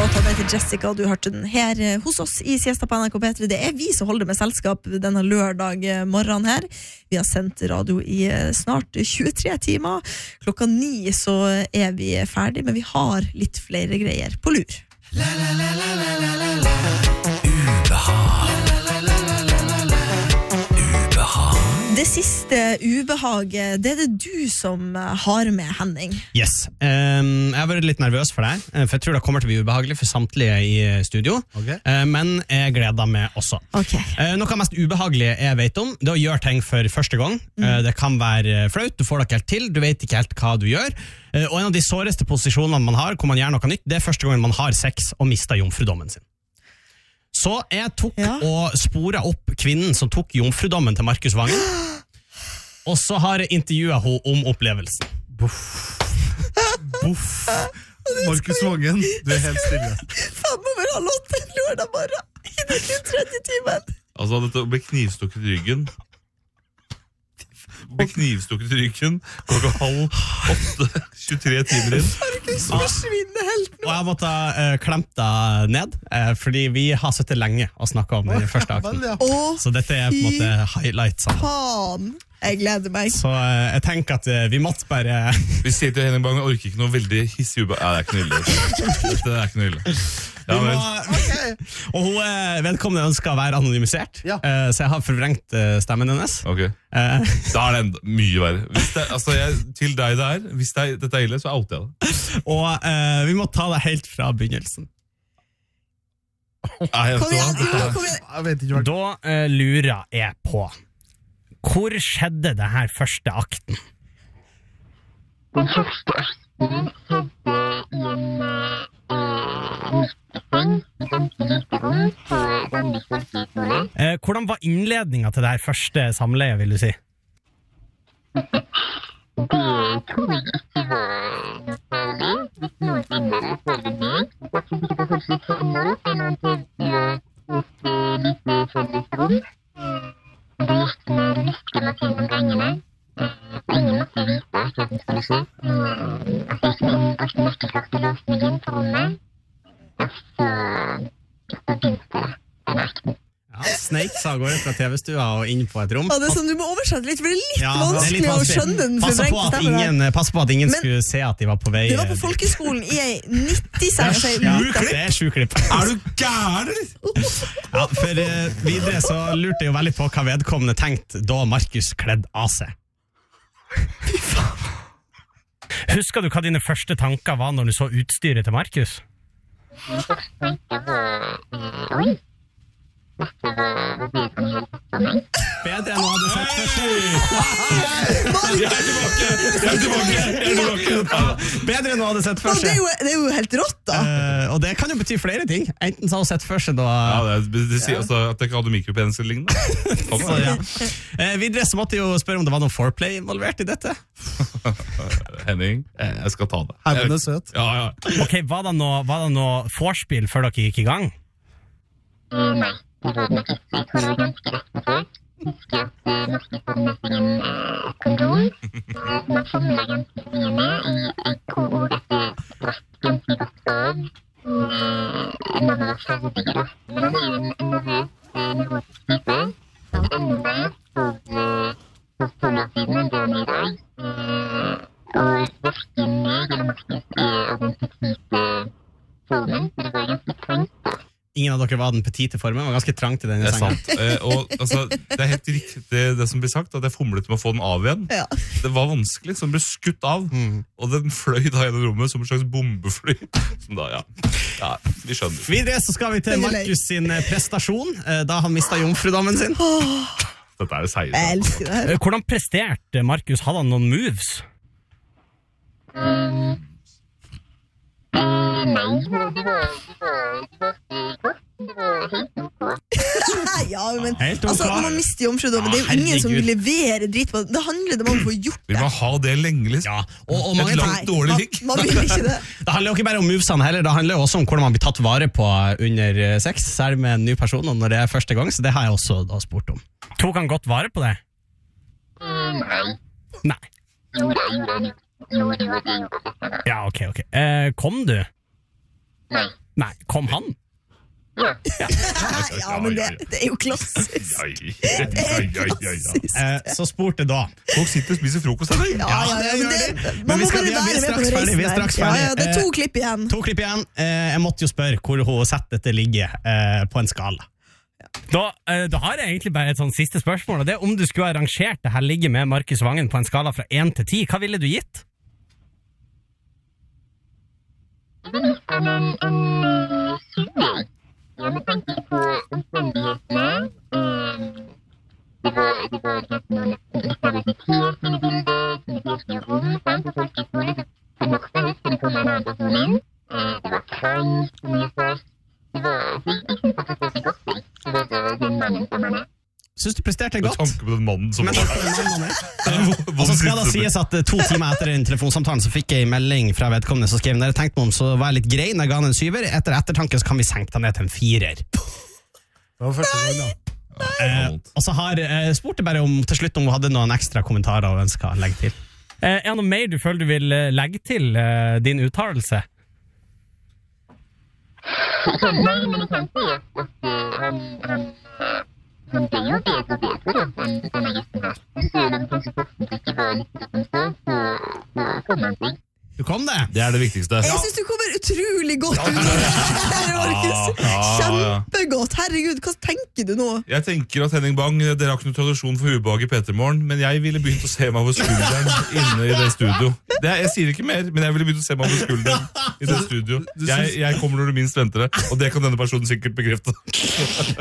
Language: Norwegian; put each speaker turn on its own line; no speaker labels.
Låten heter Jessica, og du hørte den her hos oss i Siesta på NRK P3. Det vi som holder med selskap denne lørdag morgenen her. Vi har sendt radio i snart 23 timer. 9:00 så vi ferdig, men vi har litt flere greier på lur. Ubehag. Det siste ubehaget, det det du som har med, Henning.
Yes. Jeg har vært litt nervøs for deg, for jeg tror det kommer til å bli ubehagelig for samtlige i studio.
Okay.
Men jeg gleder meg også.
Okay.
Noe av mest ubehagelige jeg vet om, det er å gjøre ting for første gang. Det kan være flaut, du får det ikke helt til, du vet ikke helt hva du gjør. Og en av de såreste posisjonene man har, hvor man gjør noe nytt, det er første gangen man har sex og mister jomfrudommen sin. Så jeg tok og sporet opp kvinnen som tok jomfrudommen til Markus Vangen, og så har jeg intervjuet henne om opplevelsen.
Buff. Markus Vangen, du helt stille.
5:08 lørdag morgen i den 30 timen.
Altså, dette ble knivstukket i ryggen. Knokka 7:30, 23 timer inn.
Markus forsvinner helt nå.
Og jeg måtte klemt deg ned, fordi vi har sittet lenge og snakket om den første akten. Så dette er på en måte highlights.
Faen, jeg gleder meg.
Så jeg tenker at vi måtte bare...
Vi sier til Henning Bang, jeg orker ikke noe veldig hissig ubehag. Ja, det er ikke noe ille. Dette er ikke noe ille. Ja,
og hun vedkommende ønsker å være anonymisert, så jeg har forvrengt stemmen hennes.
Ok, da er det mye verre. Til deg det er, hvis dette er ille, så outer jeg det.
Og vi må ta det helt fra begynnelsen.
Kom igjen.
Da lurer jeg på, hvor skjedde det her første akten?
Den første akten skjedde i en
Hvordan var innledningen til det her første samleiet, vil du si?
Det tror jeg ikke var noe særlig. Hvis noen finner det særlig meg, så blir det kanskje fremmer enn en tredje et lite fellesrom. Det gikk med lyskene til den gangene. Ingen måtte vite hva som skulle skje. Jeg som innbørste nøkkelkort i løsningen på rommet. Og så begynte den akten.
Snakes av gårde fra TV-stua og inn på et rom.
Det er sånn, du må oversette litt, for det er litt vanskelig å skjønne den forvrengte stemmen.
Pass på at ingen skulle se at de var på vei.
Det var på folkeskolen i 90-seg.
Det er 7 klipp.
Er du gæren?
Ja, for videre så lurte jeg jo veldig på hva vedkommende tenkte da Markus kledde av seg. Husker du hva dine første tanker var når du så utstyret til Markus?
Min første tanke var oi.
Bedre enn du hadde sett først.
Jeg er tilbake.
Bedre enn du hadde sett først.
Det er jo helt rått da.
Og det kan jo bety flere ting. Enten så har hun sett først da...
Ja, det sier også at jeg ikke hadde mikropenis lignende.
Videre så måtte jeg jo spørre om det var noe foreplay involvert i dette.
Henning, jeg skal ta det.
Herren er søt.
Ja.
Ok, var det noe vorspiel før dere gikk i gang?
Nei, det var nok ikke. Jeg tror det var ganske rett på seg. Husker at norske formestingen kondom. Man samler ganske mye med. Jeg tror at det drakk ganske godt av. Når det var ferdig, da. Men det er jo en nervøs type. Som enda for 12 år siden enn det han er i dag. Og hverken meg eller Markus av den petite formen, så det var ganske trangt da.
Ingen av dere var den petite formen, var ganske trangt i denne sengen.
Det er sant. Det er helt riktig det som blir sagt, at jeg fomlet med å få den av igjen.
Ja.
Det var vanskelig, så den ble skutt av, og den fløy da gjennom rommet som en slags bombefly. Som da, ja, vi skjønner.
Videre så skal vi til Markus sin prestasjon, da han mistet jomfrudommen sin.
Dette er det seie.
Jeg elsker det her.
Hvordan presterte Markus? Hadde han noen moves?
Nei, det var helt ok.
Ja, men
Helt ok.
altså, når man mister jomfrudommen, det er jo ingen som vil levere dritt på det. Det handler om å få gjort
Vil
det.
man ha det lenge, liksom?
Ja, og mange
Et langt dårlig ligg.
Man vil ikke det.
Det handler jo ikke bare om movesene heller, det handler jo også om hvordan man blir tatt vare på under sex, særlig med en ny person, og når det er første gang, så det har jeg også da spurt om. Tok han godt vare på det? Nei.
Jo, det gjorde det.
Ja, ok. Kom du?
Nei.
Nei, kom han?
Ja, men det er jo klassisk.
Så spurte da.
Folk sitter og spiser frokost her.
Man må bare være med på reisen
Vi er straks ferdig.
Ja, det er 2 klipp igjen.
Jeg måtte jo spørre hvor hun setter dette ligge på en skala.
Da har jeg egentlig bare et sånn siste spørsmål, og det er om du skulle ha rangert det her ligge med Markus Vangen på en skala fra 1 til 10, hva ville du gitt?
Jeg vil gitt den en 7. Jeg må tenke på omstendighetene. Det var litt av et helt mine bilder, som det første rom, sant, og folk på litt formakta litt for å komme en annen person inn. Det var kaldt, mye først. Det var, jeg synes at det var så godt, det var den mannen som han er.
Synes du presterte godt?
Med tanke på den mannen som var
Og så skal det sies at 2 timer etter en telefonsamtale så fikk jeg en melding fra vedkommende som skrev, når jeg tenkte meg om så var jeg litt grei når jeg ga han en 7, etter ettertanke så kan vi senke den ned til en 4.
Det var første gang, da.
Og så spurte jeg bare om til slutt om hun hadde noen ekstra kommentarer og ønsker å legge til.
Er det noe mer du føler du vil legge til din uttalelse?
Nei, men jeg kan si at han ble jo bedre og bedre denne gjesten her. Og så når det kanskje først ikke var litt som så kom han seg.
Du kom det?
Det er det viktigste.
Jeg synes du kommer utrolig godt ut av det her, Markus. Kjempegodt. Herregud, hva tenker du nå?
Jeg tenker at Henning Bang, dere har ikke noen tradisjon for ubehag i Petermorgen, men jeg ville begynt å se meg over skulderen inne i det studio. Jeg sier ikke mer, men jeg ville begynt å se meg over skulderen i det studio. Jeg kommer når du minst venter det, og det kan denne personen sikkert bekrefte.